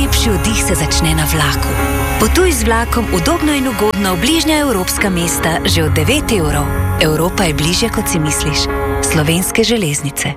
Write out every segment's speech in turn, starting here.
Najlepši oddih se začne na vlaku. Potuj z vlakom udobno in ugodno v bližnja evropska mesta že od 9 evrov. Evropa je bližje, kot si misliš. Slovenske železnice.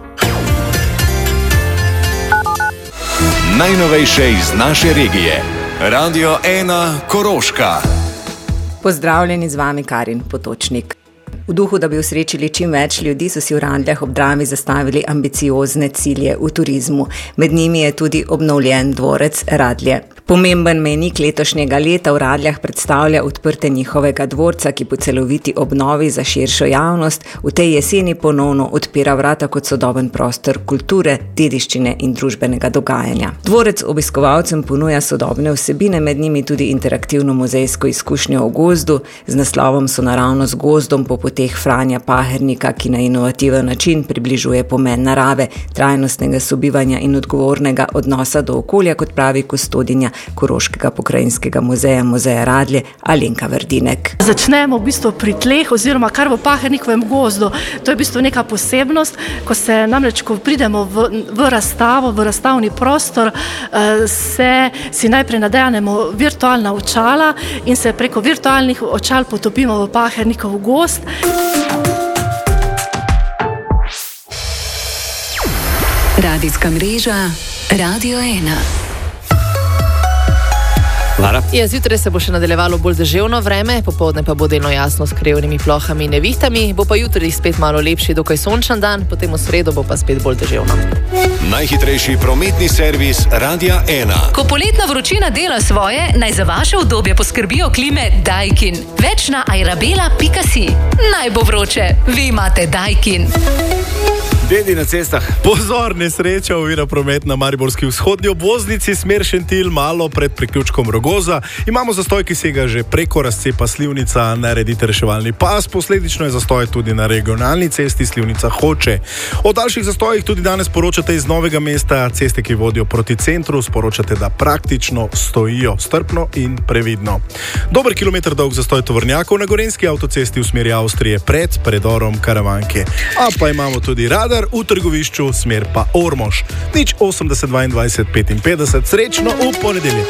Najnovejše iz naše regije. Radio 1 Koroška. Pozdravljeni, z vami Karin Potočnik. V duhu, da bi usrečili čim več ljudi, so si v Radljah ob Dravi zastavili ambiciozne cilje v turizmu. Med njimi je tudi obnovljen dvorec Radlje. Pomemben mejnik letošnjega leta v Radljah predstavlja odprte njihovega dvorca, ki po celoviti obnovi za širšo javnost v tej jeseni ponovno odpira vrata kot sodoben prostor kulture, dediščine in družbenega dogajanja. Dvorec obiskovalcem ponuja sodobne vsebine, med njimi tudi interaktivno muzejsko izkušnjo v gozdu z naslovom Sonaravno z gozdom po poteh Franja Pahernika, ki na inovativen način približuje pomen narave, trajnostnega sobivanja in odgovornega odnosa do okolja, kot pravi kustodinja Koroškega pokrajinskega muzeja, muzeja Radlje, Alenka Verdinek. Začnemo v bistvu pri tleh oziroma kar v Pahernikovem gozdu. To je v bistvu neka posebnost, ko pridemo v razstavo, v razstavni prostor, si najprej nadejanemo virtualna očala in se preko virtualnih očal potopimo v Pahernikov gozd. Radijska mreža Radio 1. Lara. Zjutraj se bo še nadaljevalo bolj deževno vreme, popoldne pa bo delno jasno s krajevnimi plohami in nevihtami, bo pa jutri spet malo lepši, dokaj sončen dan, potem v sredo bo pa spet bolj deževno. Najhitrejši prometni servis Radia 1. Ko poletna vročina dela svoje, naj za vaše udobje poskrbijo klime Daikin. Več na airabela.si. Naj bo vroče, vi imate Daikin. Dedi na cestah. Pozor, nesreča ovira promet na mariborski vzhodni obvoznici smer Šentilj, malo pred priključkom Rogoza. Imamo zastoj, ki sega že preko razcepa Slivnica, naredite reševalni pas, posledično je zastoj tudi na regionalni cesti Slivnica Hoče. O daljših zastojih tudi danes poročate iz Novega mesta, ceste, ki vodijo proti centru, sporočate, da praktično stojijo strpno in previdno. Dober kilometer dolg zastoj tovornjakov na gorenjski avtocesti v smeri Avstrije pred predorom Karavanke. A pa imamo tudi radar v trgovišču, smer pa Ormož. 080 22 55, srečno v ponedeljek.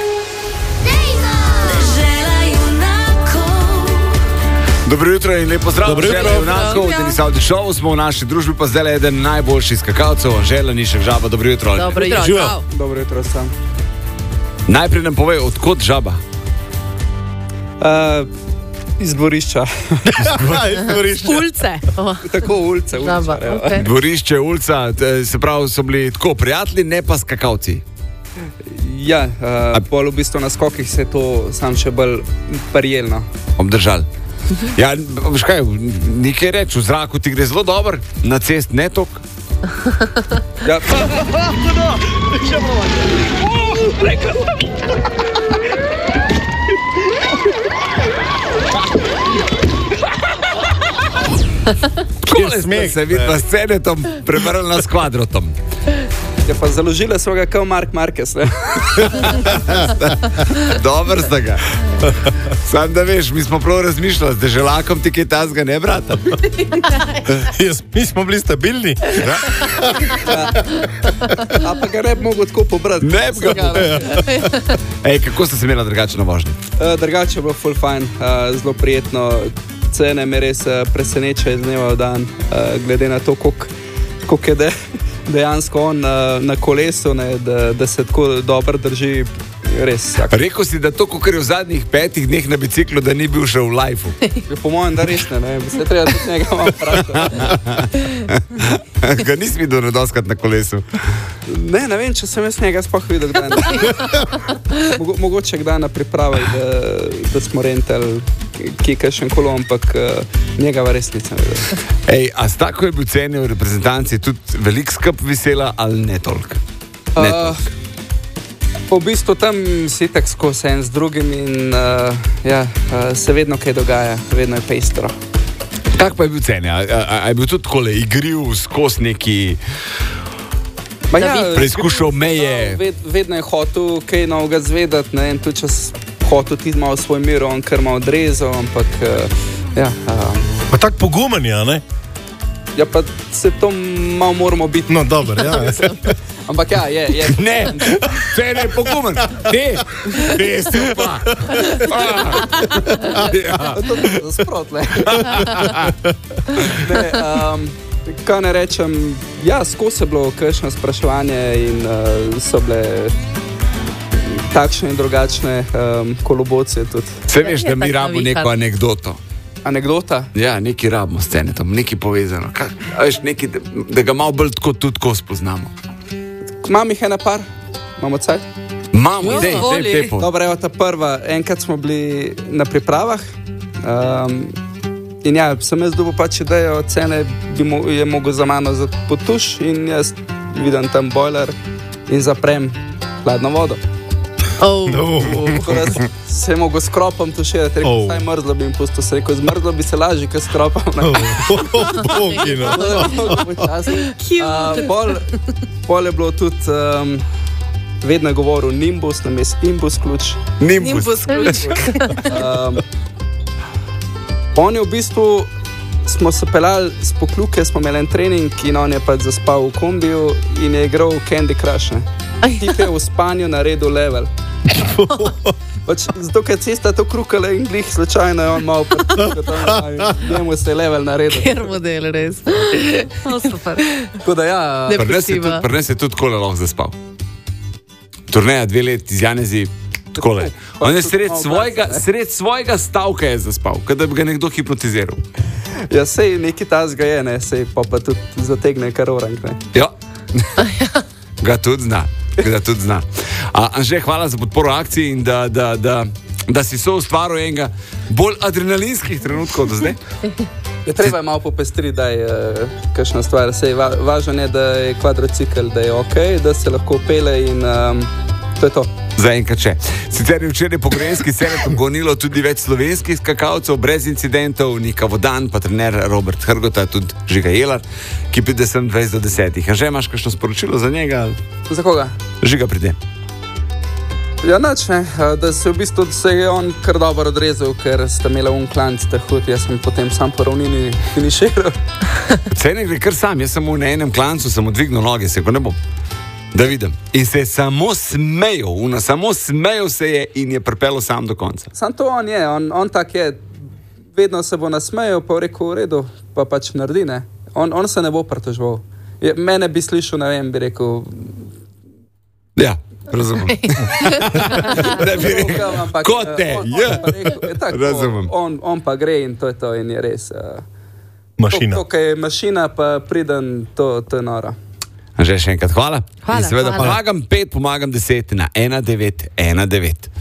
Dobro jutro in lepo zdrav. Dobro jutro. V Denis Audi Show smo v naši družbi, pa zdaj je eden najboljših skakalcev, Anžela Nišek Žaba. Dobro jutro. Dobro jutro. Dobro jutro sam. Najprej nam povej, odkot Žaba? Iz dvorišča. Ulice. Tako ulice. Okay. Dvorišče, ulica, se pravi, so bili tako prijatelji, ne pa skakalci. Ja, bolj v bistvu na skokih se je to sam še bolj prijelno. Obdržal. Ja, veš kaj, nekaj reč, v zraku ti gre zelo dobro, na cest ne tok. Ja. Kole smeh se vidi na scenetom, prebrali nas kvadrotom. Ja, pa založile so ga kao Mark Marquez, ne? Dober sta ga. Sam da veš, mi smo prav razmišljali, z deželakom ti kaj tazga ne, brata. Mi smo bili stabilni. A pa ga ne bi mogel tako pobrati. Ne bi ga. Ej, kako ste se imela drugače na vožnji? Drugače je bilo full fine, zelo prijetno. Cene me res preseneča iz dneva v dan, glede na to, koliko je dejansko on na kolesu, ne, da se tako dobro drži. Res. Rekel si, da to, kar je v zadnjih 5 dneh na biciklu, da ni bil še v lajfu. Po mojem, da res ne. Bi se treba tudi njega malo vprašati. Ga nisi videl nedoskrat na kolesu? Ne vem, če sem jaz njega sploh videl. Mogoče kdaj na pripravi, da smo rentali kakšen kolo, ampak njega res nisem videl. Ej, a s tako je bil cenil v reprezentanci tudi velik skrb vesela ali ne toliko? V bistvu tam si tak skozi en z drugim in se vedno kaj dogaja, vedno je pestro. Kak pa je bil cen? A je bil tudi takole igriv skozi neki preizkušal meje? Vedno je hotel kaj novega zvedati, ne, in tudi čas hotel ti malo svoj mir, on kar malo odrezal, ampak Pa tak pogumen je, ne? Ja, pa se to malo moramo biti. No, dobro, ja. Ampak ja, je. Ne, cene je pogumen. Te so pa. To je zasprot, ne. Kaj ne rečem, ja, skozi je bilo kakšno spraševanje in so bile takšne in drugačne kolobocije tudi. Se veš, da mi rabimo neko anekdoto. Anekdota? Ja, nekaj rabimo scene tam, nekaj povezano. Veš, nekaj, da ga malo bolj tudi tako spoznamo. Imam jih ena par, imamo cajt? Imamo, dej po. Dobro, evo ta prva, enkrat smo bili na pripravah in ja, sem jaz dobil pač idejo, cene je mogel za mano potuš in jaz vidim tam bojler in zaprem hladno vodo. Se je mogel s kropom tuširati, rekel, saj mrzlo bi jim pustil, se rekel, zmrzlo bi se lažje, kot s kropom. Pol je bilo tudi, vedno je govoril Nimbus, namest Imbus ključ. Nimbus ključ. On je v bistvu, smo se pelali z Pokljuke, smo imeli en trening in on je pač zaspal v kombiju in je igral Candy Crush. Tip je v spanju naredil level. Zato, ker cesta to krukala in glih slučajno je on malo pritikal, njemu se je level naredil. Ker model, res. Super. Tako da ja. Pri nas je tudi takole lahko zaspal. Turneja 2 let iz Janezi, takole. On je sred svojega stavka je zaspal, kot da bi ga nekdo hipnotiziral. Ja, sej neki tazga je, ne, sej pa tudi zategne kar orank, ne. Ja. Ga tudi zna. Anže, hvala za podporo akciji in da si soustvaril enega bolj adrenalinskih trenutkov do zdaj. Treba je malo popestriti, da je kakšna stvar. Sej važno je, da je kvadrocikl, da je okej, da se lahko pele in to je to. Zaenkrat še. Sicer je včeraj po gorenjski sceni gonilo tudi več slovenskih skakalcev brez incidentov, Nika Vodan, pa trener Robert Hrgota, tudi Žiga Jelar, ki pride sem 20 do 10. A že imaš kakšno sporočilo za njega? Za koga? Žiga pride. Ja, nič ne, da se v bistvu se je on kar dobro odrezal, ker sta imela klanc ta hud, jaz sem potem sam po ravnini finiširal. Cene gre kar sam, jaz sem na enem klancu, sem odvignil noge, se ko ne bom. Da vidim. In se je samo smejal se je in je pripeljal sam do konca. Sam to on je, on tak je, vedno se bo nasmejal, pa rekel v redu, pa pač naredi, ne. On se ne bo pritoževal. Mene bi slišal, ne vem, bi rekel... Ja, razumem. Ne bi rekel, kot te, razumem. On pa gre in to je to in je res. Mašina. To, kaj je mašina, pa priden, to je noro. Že še enkrat hvala. In seveda pomagam 5, pomagam 10 na 1919.